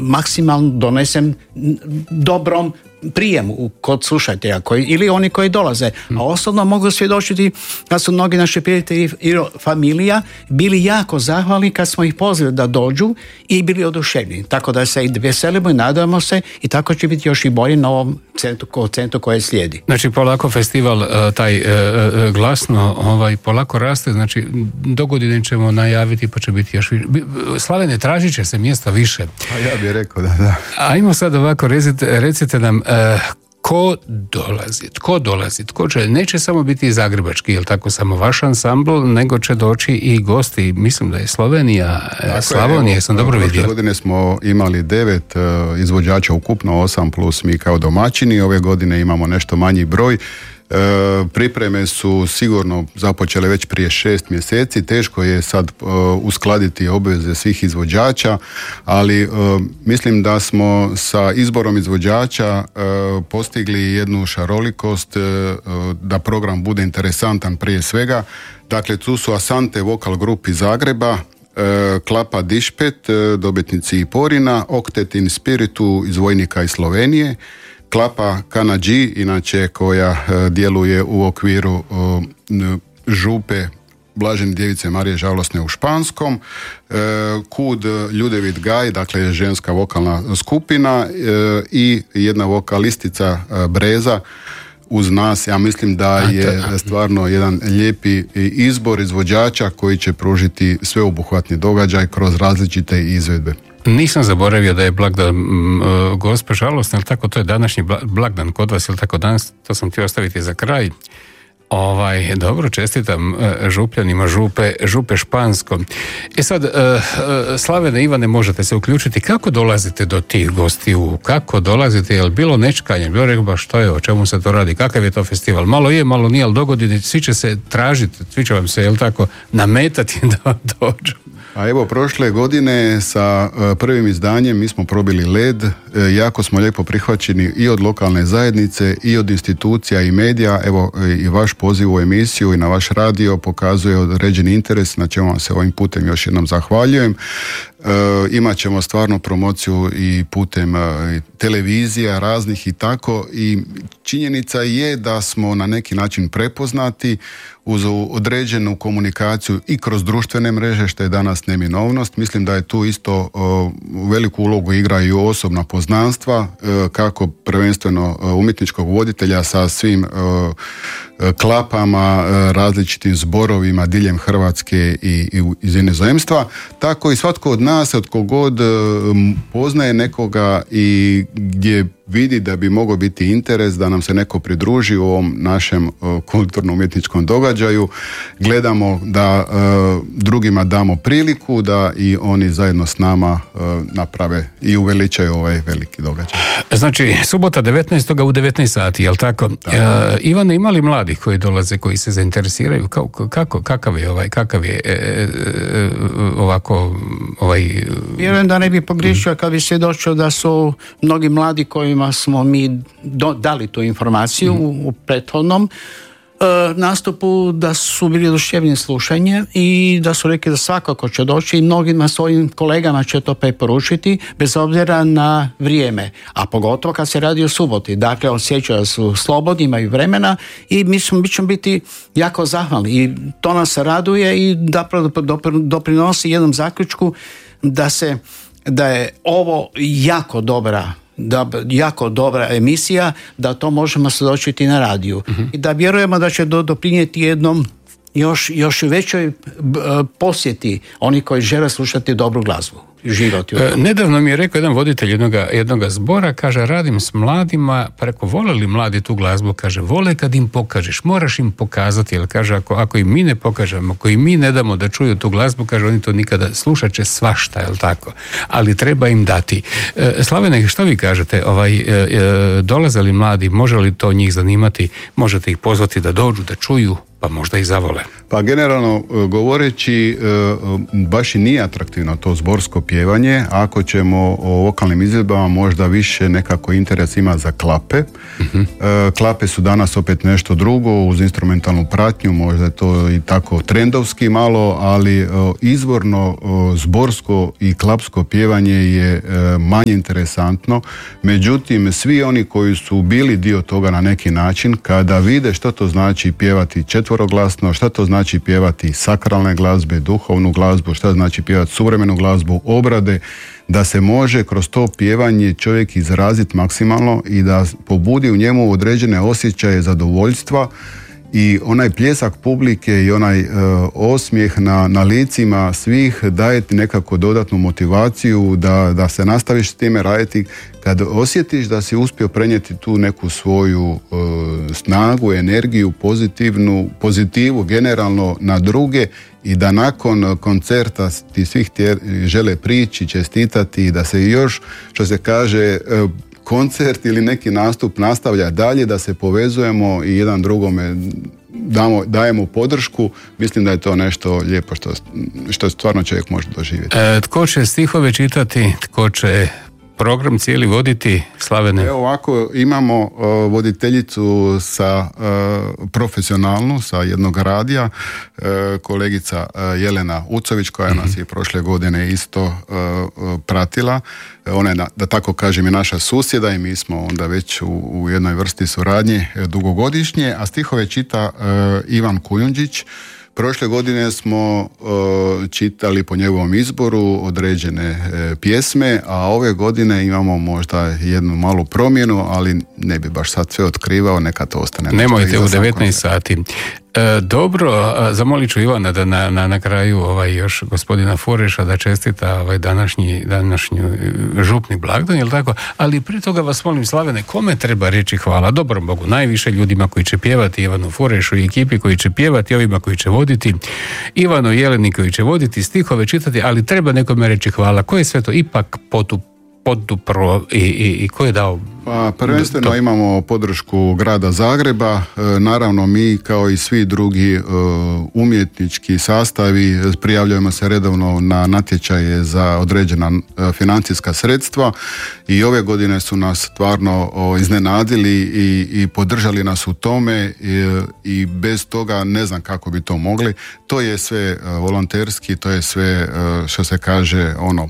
maksimalno donesem dobrom prijemu kod slušatelja ili oni koji dolaze. A osobno mogu svjedočiti da su mnogi naši prijatelji i familija bili jako zahvalni kad smo ih pozvali da dođu i bili oduševljeni. Tako da se i veselimo i nadamo se i tako će biti još i bolje na ovom centru koje slijedi. Znači polako festival taj glasno polako raste, znači dogodine ćemo najaviti pa će biti još više. Slavene, tražit će se mjesta više. A ja bih rekao da. Ajmo sad ovako, recite nam tko dolazi, neće samo biti zagrebački, jel tako, samo vaš ansambl, nego će doći i gosti, mislim da je Slovenija, Slavonija, sam dobro vidio. Prošle godine smo imali 9 izvođača ukupno, 8 plus mi kao domaćini, ove godine imamo nešto manji broj. Pripreme su sigurno započele već prije 6 mjeseci, teško je sad uskladiti obveze svih izvođača, ali mislim da smo sa izborom izvođača postigli jednu šarolikost, da program bude interesantan prije svega. Dakle, tu su Asante vokal grup iz Zagreba, Klapa Dišpet, dobitnici Porina, Oktet in Spiritu iz Vojnika iz Slovenije, Klapa Kanadži, inače koja djeluje u okviru župe Blažene djevice Marije Žalosne u Španskom, Kud Ljudevit Gaj, dakle ženska vokalna skupina, i jedna vokalistica Breza uz nas. Ja mislim da je stvarno jedan lijepi izbor izvođača koji će pružiti sveobuhvatni događaj kroz različite izvedbe. Nisam zaboravio da je blagdan Gospe Žalosne, ali tako, to je današnji blagdan kod vas, ili tako danas, to sam htio ostaviti za kraj. Dobro, čestitam župljanima župe Španskom. Sad, Slavene, Ivane, možete se uključiti. Kako dolazite do tih gostiju? Kako dolazite? Je li bilo nečkanje? Bilo rekao, što je, o čemu se to radi? Kakav je to festival? Malo je, malo nije, ali dogodine, svi će se tražiti, svi će vam se, jel tako, nametati da vam dođu. A evo, prošle godine sa prvim izdanjem mi smo probili led, jako smo lijepo prihvaćeni i od lokalne zajednice i od institucija i medija. Evo, i vaš poziv u emisiju i na vaš radio pokazuje određeni interes, na čemu vam se ovim putem još jednom zahvaljujem. Imat ćemo stvarno promociju i putem televizija raznih i tako, i činjenica je da smo na neki način prepoznati uz određenu komunikaciju i kroz društvene mreže, što je danas neminovnost. Mislim da je tu isto veliku ulogu igraju osobna poznanstva, kako prvenstveno umjetničkog voditelja sa svim klapama, različitim zborovima diljem Hrvatske i iz inozemstva, tako i svatko od nas, od kogod poznaje nekoga i gdje vidi da bi mogao biti interes da nam se neko pridruži u ovom našem kulturno-umjetničkom događaju. Gledamo da drugima damo priliku da i oni zajedno s nama naprave i uveličaju ovaj veliki događaj. Znači, subota 19. u 19 sati, jel tako? Ivane, ima li mladih koji dolaze, koji se zainteresiraju? Kakav je ovako Vjerujem da ne bi pogriješio kad bi svjedočio da su mnogi mladi kojima smo mi dali tu informaciju u prethodnom nastupu, da su bili oduševljeni slušanje i da su rekli da svakako će doći i mnogima svojim kolegama će to preporučiti bez obzira na vrijeme, a pogotovo kad se radi o suboti. Dakle, osjećaju da su slobodni, imaju vremena i mi ćemo biti jako zahvalni i to nas raduje i doprinosi jednom zaključku da je ovo jako dobra emisija, da to možemo svjedočiti na radiju. I da vjerujemo da će doprinijeti jednom još većoj posjeti oni koji žele slušati dobru glazbu. Nedavno mi je rekao jedan voditelj jednoga zbora, kaže, radim s mladima, preko vole li mladi tu glazbu, kaže, vole kad im pokažeš, moraš im pokazati, jer kaže, ako im mi ne pokažemo, ako im mi ne damo da čuju tu glazbu, kaže, oni to nikada slušat će svašta, jel tako, ali treba im dati. Slavene, što vi kažete, dolaze li mladi, može li to njih zanimati, možete ih pozvati da dođu, da čuju, pa možda i zavole? Pa generalno govoreći baš i nije atraktivno to zborsko pjevanje. Ako ćemo o vokalnim izvedbama možda više nekako interes ima za klape. Klape su danas opet nešto drugo uz instrumentalnu pratnju, možda je to i tako trendovski malo, ali izvorno zborsko i klapsko pjevanje je manje interesantno. Međutim, svi oni koji su bili dio toga na neki način, kada vide što to znači pjevati četveroglasno, što to znači pjevati sakralne glazbe, duhovnu glazbu, što znači pjevati suvremenu glazbu, obrade, da se može kroz to pjevanje čovjek izraziti maksimalno i da pobudi u njemu određene osjećaje zadovoljstva i onaj pljesak publike i onaj osmijeh na licima svih daje ti nekako dodatnu motivaciju da se nastaviš s time raditi. Kad osjetiš da si uspio prenijeti tu neku svoju snagu, energiju, pozitivu generalno na druge i da nakon koncerta ti svih žele prići, čestitati i da se još, što se kaže, koncert ili neki nastup nastavlja dalje, da se povezujemo i jedan drugome dajemo podršku, mislim da je to nešto lijepo što stvarno čovjek može doživjeti. Tko će stihove čitati, tko će program cijeli voditi, Slavene? Evo ovako, imamo voditeljicu profesionalnu sa jednog radija, kolegica Jelena Ucović, koja nas je prošle godine isto pratila. Ona je, da tako kažem, i naša susjeda i mi smo onda već u jednoj vrsti suradnje dugogodišnje, a stihove čita Ivan Kujundžić. Prošle godine smo čitali po njegovom izboru određene pjesme, a ove godine imamo možda jednu malu promjenu, ali ne bi baš sad sve otkrivao, neka to ostane. Nemojte u 19 sati. Dobro, zamolit ću Ivana da na kraju još gospodina Fureša da čestita današnji župni blagdan, jel tako? Ali prije toga vas molim, Slavene, kome treba reći hvala? Dobrom Bogu, najviše ljudima koji će pjevati, Ivanu Furešu i ekipi koji će pjevati, ovima koji će voditi, Ivanu Jeleni koji će voditi, stihove čitati, ali treba nekome reći hvala. Ko je sve to ipak podupro i ko je dao? Pa prvenstveno imamo podršku grada Zagreba, naravno mi kao i svi drugi umjetnički sastavi prijavljujemo se redovno na natječaje za određena financijska sredstva i ove godine su nas stvarno iznenadili i podržali nas u tome i bez toga ne znam kako bi to mogli. To je sve volonterski, to je sve što se kaže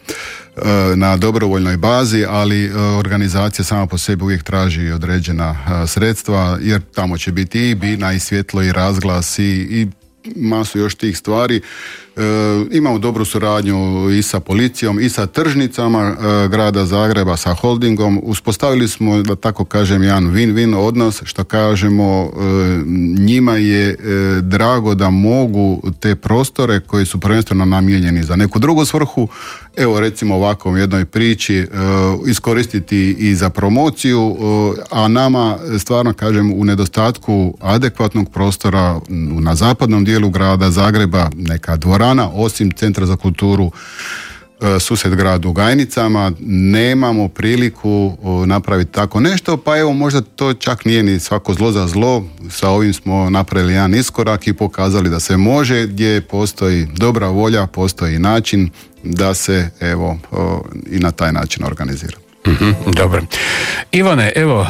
na dobrovoljnoj bazi, ali organizacija sama po sebi uvijek traži određena sredstva, jer tamo će biti i bina i svjetlo i razglas i masu još tih stvari. Imamo dobru suradnju i sa policijom i sa tržnicama grada Zagreba, sa holdingom. Uspostavili smo, da tako kažem, jedan win-win odnos, što kažemo, njima je drago da mogu te prostore koji su prvenstveno namijenjeni za neku drugu svrhu, evo recimo ovakvom jednoj priči, iskoristiti i za promociju, a nama stvarno kažem u nedostatku adekvatnog prostora na zapadnom dijelu grada Zagreba, neka dvorana, osim Centra za kulturu susjed grad u Gajnicama, nemamo priliku napraviti tako nešto, pa evo možda to čak nije ni svako zlo za zlo, sa ovim smo napravili jedan iskorak i pokazali da se može, gdje postoji dobra volja, postoji način da se evo i na taj način organizira. Dobro. Ivane, evo,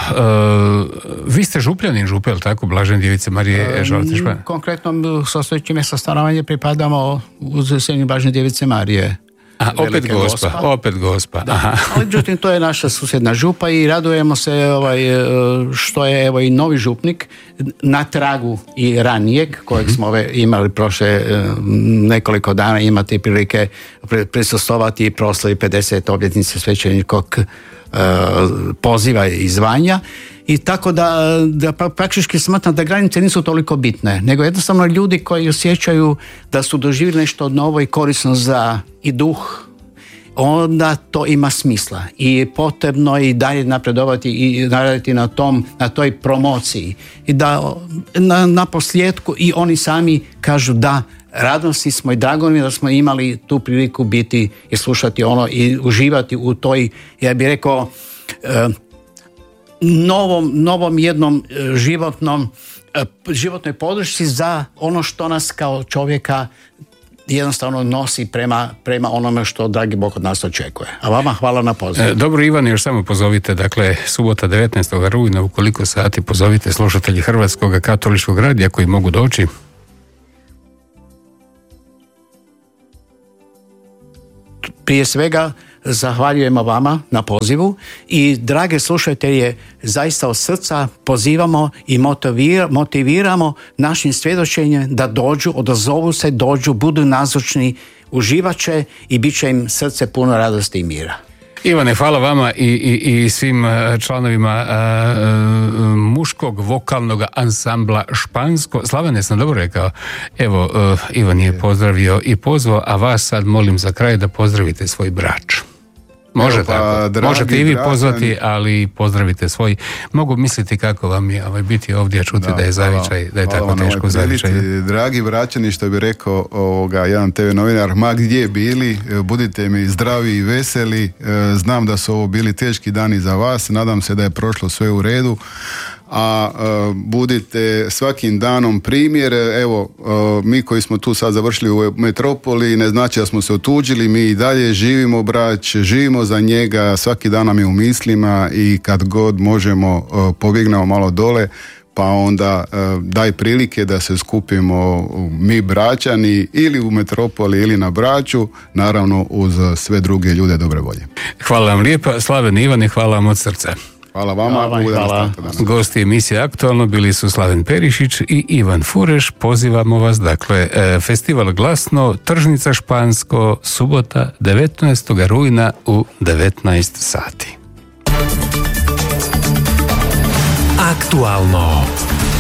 vi ste župljanin Župe, tako, Blažene Djevice Marije Žalac-Špan? Konkretno, sastojeći mjesta stanovanja pripadamo uz Senju Blažene Djevice Marije. Opet Gospa. Aha. Međutim, to je naša susjedna župa i radujemo se što je evo i novi župnik na tragu i ranijeg, kojeg smo imali prošle nekoliko dana, imati prilike prisustvovati i proslavi 50. obljetnice svećenikog poziva i zvanja. I tako da praktički smatram da granice nisu toliko bitne, nego jednostavno ljudi koji osjećaju da su doživjeli nešto novo i korisno za i duh, onda to ima smisla i potrebno i dalje napredovati i naraditi na toj promociji i da na posljedku i oni sami kažu da radosni smo i drago mi da smo imali tu priliku biti i slušati i uživati u toj, ja bih rekao, novom jednom životnom životnoj podršci za ono što nas kao čovjeka jednostavno nosi prema onome što dragi Bog od nas očekuje. A vama hvala na pozivu. Dobro, Ivan, još samo pozovite, dakle, subota 19. rujna, u koliko sati pozovite slušatelji Hrvatskog katoličkog radija koji mogu doći? Prije svega zahvaljujemo vama na pozivu i drage slušatelje, zaista od srca pozivamo i motiviramo našim svjedočenjem da dođu, odazovu se, dođu, budu nazočni, uživat će i bit će im srce puno radosti i mira. Ivane, hvala vama i svim članovima muškog vokalnog ansambla Špansko. Slavene, sam dobro rekao? Evo, Ivan je pozdravio i pozvao, a vas sad molim za kraj da pozdravite svoj brač. Može tako. Možete i vi pozvati, ali pozdravite svoj. Mogu misliti kako vam je biti ovdje, a čuti da je zavičaj, da je tako teško zavičaj. Dragi braćani, što bi rekao jedan TV novinar, ma gdje bili, budite mi zdravi i veseli. Znam da su ovo bili teški dani za vas, nadam se da je prošlo sve u redu. A budite svakim danom primjer. Evo, mi koji smo tu sad završili u metropoli, ne znači da smo se otuđili, mi i dalje živimo brać, živimo za njega, svaki dan nam je u mislima i kad god možemo pobjegnemo malo dole, pa onda daj prilike da se skupimo mi braćani ili u metropoli ili na Braču, naravno uz sve druge ljude dobre volje. Hvala vam lijepa, Slaven Ivane, hvala vam od srca. Hvala vama. Hvala. Gosti emisije Aktualno bili su Slaven Perišić i Ivan Fureš. Pozivamo vas, dakle, festival Glasno, Tržnica Špansko, subota 19. rujna u 19 sati. Aktualno.